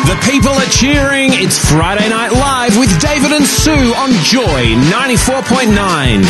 The people are cheering. It's Friday Night Live with David and Sue on Joy 94.9.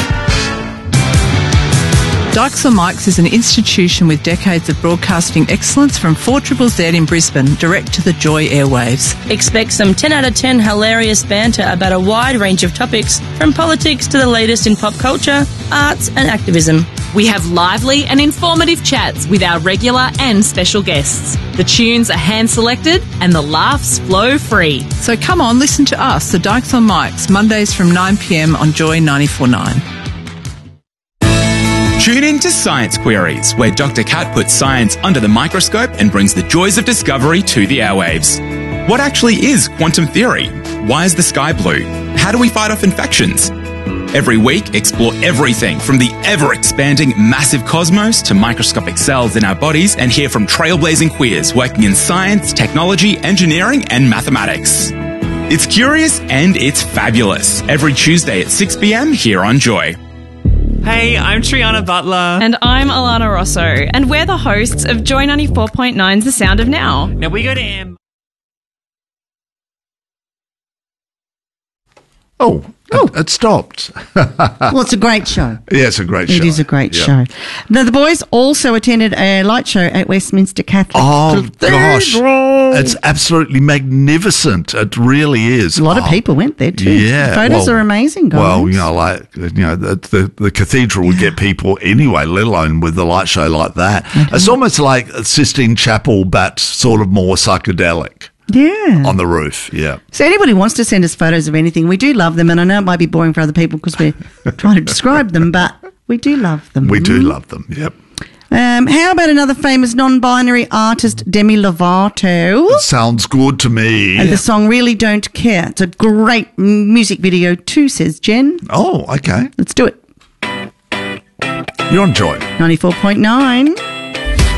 Dykes on Mics is an institution with decades of broadcasting excellence from 4ZZZ in Brisbane, direct to the Joy airwaves. Expect some 10 out of 10 hilarious banter about a wide range of topics, from politics to the latest in pop culture, arts and activism. We have lively and informative chats with our regular and special guests. The tunes are hand-selected and the laughs flow free. So come on, listen to us, the Dykes on Mics, Mondays from 9 p.m. on Joy 94.9. Tune in to Science Queries, where Dr. Kat puts science under the microscope and brings the joys of discovery to the airwaves. What actually is quantum theory? Why is the sky blue? How do we fight off infections? Every week, explore everything from the ever-expanding massive cosmos to microscopic cells in our bodies and hear from trailblazing queers working in science, technology, engineering and mathematics. It's curious and it's fabulous. Every Tuesday at 6 p.m. here on Joy. Hey, I'm Triana Butler. And I'm Alana Rosso, and we're the hosts of Joy 94.9's The Sound of Now. Now we go to It stopped. Well, it's a great show. Yeah, it's a great show. It is a great show. Now, the boys also attended a light show at Westminster Catholic Cathedral. Gosh, it's absolutely magnificent. It really is. A lot of people went there too. Yeah, Photos are amazing, guys. Well, the cathedral would get people anyway, let alone with the light show like that. It's almost like Sistine Chapel, but sort of more psychedelic. Yeah. On the roof, yeah. So anybody wants to send us photos of anything, we do love them. And I know it might be boring for other people because we're trying to describe them, but we do love them. We do love them, yep. How about another famous non-binary artist, Demi Lovato? It sounds good to me. And the song Really Don't Care. It's a great music video too, says Jen. Oh, okay. Let's do it. You're on Joy 94.9.